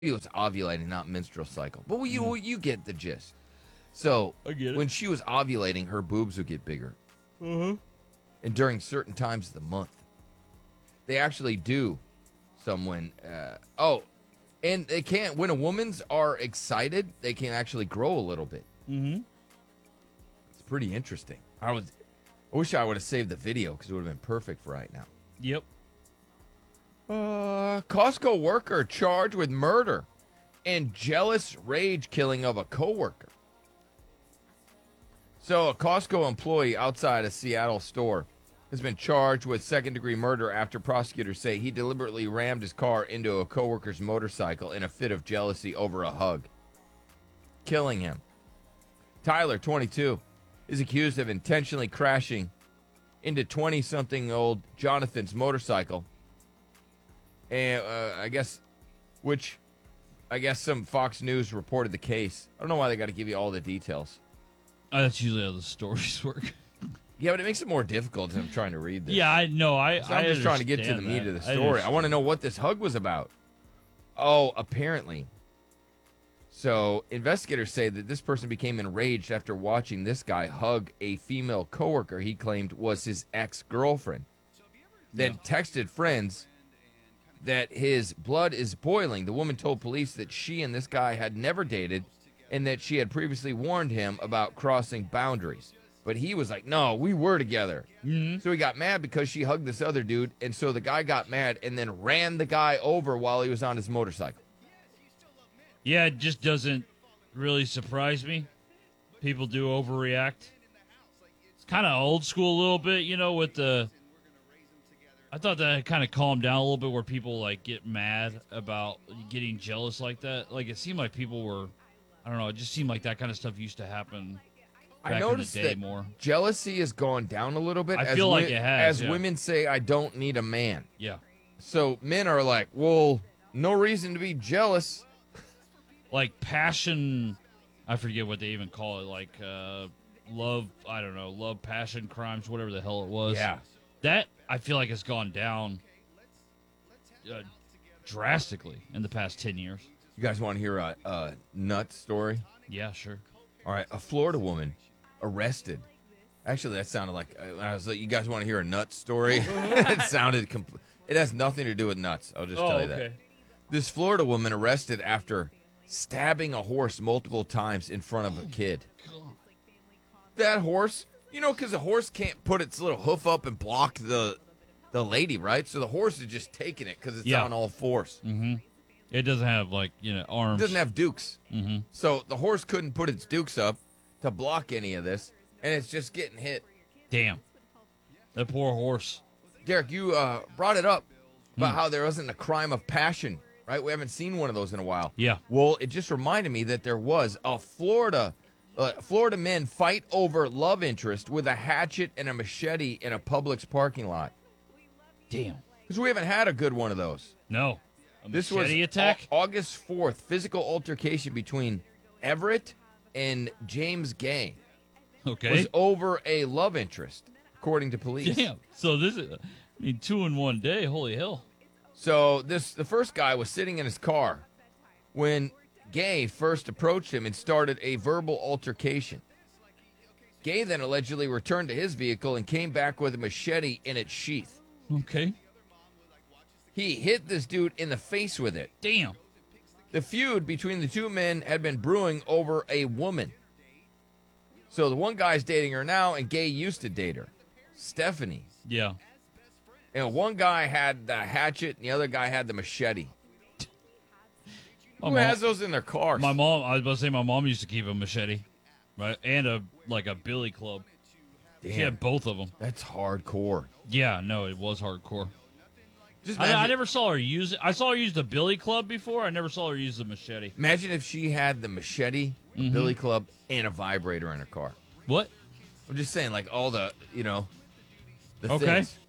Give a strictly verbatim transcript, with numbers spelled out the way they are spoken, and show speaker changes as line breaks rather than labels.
it was ovulating, not menstrual cycle. But you
Mm.
you get the gist. So
I get it.
when she was ovulating, her boobs would get bigger.
Mm-hmm.
And during certain times of the month, they actually do some when, uh, oh, and they can't, when a woman's are excited, they can actually grow a little bit.
Mm-hmm.
It's pretty interesting. I was, I wish I would have saved the video because it would have been perfect for right now.
Yep.
Uh, Costco worker charged with murder and jealous rage killing of a coworker. So, a Costco employee outside a Seattle store has been charged with second-degree murder after prosecutors say he deliberately rammed his car into a coworker's motorcycle in a fit of jealousy over a hug, killing him. Tyler, twenty-two, is accused of intentionally crashing into twenty-something-old Jonathan's motorcycle, and uh, I guess, which I guess some Fox News reported the case. I don't know why they got to give you all the details.
Uh, that's usually how the stories work.
Yeah, but it makes it more difficult as I'm trying to read this.
Yeah, I know. I,
So
I
I'm just trying to get to the
understand
meat of the
that.
story. I, want to
understand.
know what this hug was about. Oh, apparently. So investigators say that this person became enraged after watching this guy hug a female coworker he claimed was his ex-girlfriend. Then
Yeah.
texted friends that his blood is boiling. The woman told police that she and this guy had never dated and that she had previously warned him about crossing boundaries. But he was like, no, we were together.
Mm-hmm.
So he got mad because she hugged this other dude, and so the guy got mad and then ran the guy over while he was on his motorcycle.
Yeah, it just doesn't really surprise me. People do overreact. It's kind of old school a little bit, you know, with the... I thought that kind of calmed down a little bit where people, like, get mad about getting jealous like that. Like, it seemed like people were... I don't know, it just seemed like that kind of stuff used to happen back
I noticed
in the day
that
more.
jealousy has gone down a little bit.
I
as
feel like
wi-
it has,
As
yeah.
women say, I don't need a man.
Yeah.
So men are like, well, no reason to be jealous.
Like passion, I forget what they even call it, like uh, love, I don't know, love, passion, crimes, whatever the hell it was.
Yeah.
That, I feel like, has gone down uh, drastically in the past ten years.
You guys want to hear a, a nut story?
Yeah, sure.
All right, a Florida woman arrested. Actually, that sounded like uh, I was like, you guys want to hear a nut story? It sounded compl- It has nothing to do with nuts. I'll just
Oh,
tell you that.
okay.
This Florida woman arrested after stabbing a horse multiple times in front of a kid. That horse, you know, because a horse can't put its little hoof up and block the the lady, right? So the horse is just taking it because it's
Yeah.
on all fours.
Mm-hmm. It doesn't have, like, you know,
It
arms.
doesn't have dukes.
Mm-hmm.
So the horse couldn't put its dukes up to block any of this, and it's just getting hit.
Damn. That poor horse.
Derek, you uh, brought it up about
Hmm.
how there wasn't a crime of passion, right? We haven't seen one of those in a while.
Yeah.
Well, it just reminded me that there was a Florida, uh, Florida men fight over love interest with a hatchet and a machete in a Publix parking lot.
Damn.
Because we haven't had a good one of those.
No. A
This was
machete attack?
Au- August fourth, physical altercation between Everett and James Gay
Okay.
was over a love interest, according to police.
Damn. So this is, I mean, two in one day. Holy hell.
So this the first guy was sitting in his car when Gay first approached him and started a verbal altercation. Gay then allegedly returned to his vehicle and came back with a machete in its sheath.
Okay.
He hit this dude in the face with it.
Damn.
The feud between the two men had been brewing over a woman. So the one guy's dating her now, and Gay used to date her, Stephanie.
Yeah.
And one guy had the hatchet, and the other guy had the machete.
My
Who
mom-
has those in their cars?
My mom, I was about to say, my mom used to keep a machete, right, and a like a billy club. She
Damn,
had both of them.
that's hardcore.
Yeah, no, it was hardcore.
Just
I,
imagine,
I never saw her use it. I saw her use the billy club before. I never saw her use the machete.
imagine if she had the machete, the
Mhm.
billy club, and a vibrator in her car.
What?
I'm just saying, like all the, you know, the
Okay.
things.